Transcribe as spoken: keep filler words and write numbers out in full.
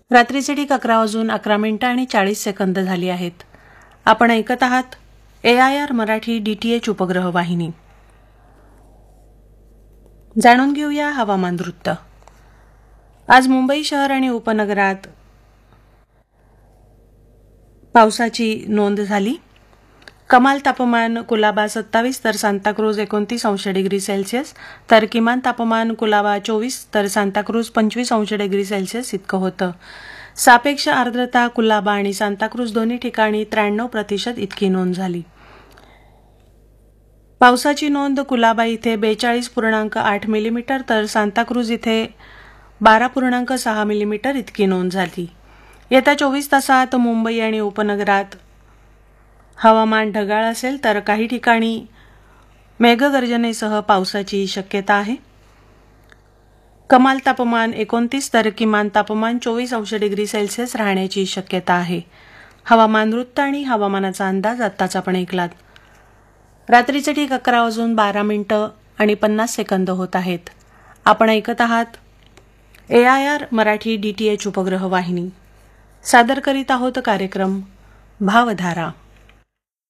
रात्रीचे ठीक अकरा वाजून अकरा मिनिटं आणि चाळीस सेकंद झाली आहेत. आपण ऐकत आहात ए I R Marathi D T H उपग्रह वाहिनी. जाणून घेऊया हवामान वृत्त. आज मुंबई शहर आणि उपनगरात पावसाची नोंद झाली. कमाल तापमान कुलाबा सत्तावीस तर सांताक्रूज एकोणतीस अंश डिग्री सेल्सिअस, तर किमान तापमान कुलाबा चोवीस तर सांताक्रूज पंचवीस अंश डिग्री सेल्सिअस इतकं होतं. सापेक्ष आर्द्रता कुलाबा आणि सांताक्रूज दोन्ही ठिकाणी त्र्याण्णव प्रतिशत इतकी नोंद झाली. पावसाची नोंद कुलाबा इथे बेचाळीस पूर्णांक आठ मिलीमीटर तर सांताक्रूज इथे बारा पूर्णांक सहा मिलीमीटर इतकी नोंद झाली. येत्या चोवीस तासात मुंबई आणि उपनगरात हवामान ढगाळ असेल तर काही ठिकाणी मेघगर्जनेसह पावसाची शक्यता आहे. कमाल तापमान एकोणतीस तर किमान तापमान चोवीस अंश डिग्री सेल्सिअस राहण्याची शक्यता आहे. हवामान वृत्त आणि हवामानाचा अंदाज आत्ताच आपण ऐकलात. रात्रीचे ठीक अकरा वाजून बारा मिनिटं आणि पन्नास सेकंद होत आहेत. आपण ऐकत आहात ए I R Marathi D T H उपग्रह वाहिनी. सादर करीत आहोत कार्यक्रम भावधारा.